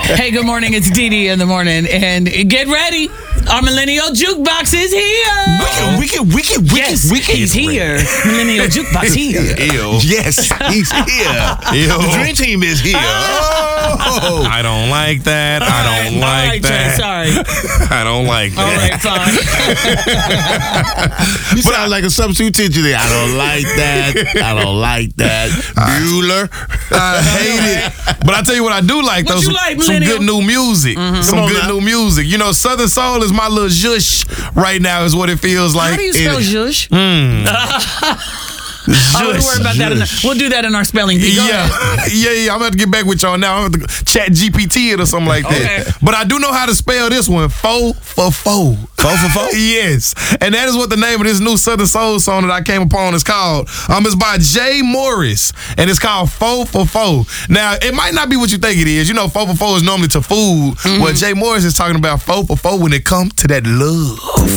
Hey, good morning. It's Dee Dee in the morning. And get ready. Our Millennial Jukebox is here. Wicked. He's here. Millennial Jukebox here. Ew. Yes, he's here. Ew. The Dream Team is here. Oh. I don't like that. I don't All like right, that. Trey, sorry. I don't like All that. right, fine. You sound like a substitute teacher there. I don't like that. I don't like that. Bueller. I hate it. But I tell you what I do like, What though. you like, Some Millennial? good new music. Some Come on good now. new music. You know, Southern Soul is my little zhush right now, is what it feels like. How do you spell zhush? Oh, don't worry about that. We'll do that in our spelling bee. Go ahead. Yeah. I'm going to have to get back with y'all now. I'm going to have to chat GPT it or something like that. Okay. But I do know how to spell this one. Foe for foe. Foe for foe? Yes. And that is what the name of this new Southern Soul song that I came upon is called. It's by Jay Morris, and it's called Foe for Foe. Now, it might not be what you think it is. You know, foe for foe is normally to food. Well, Jay Morris is talking about foe for foe when it comes to that love.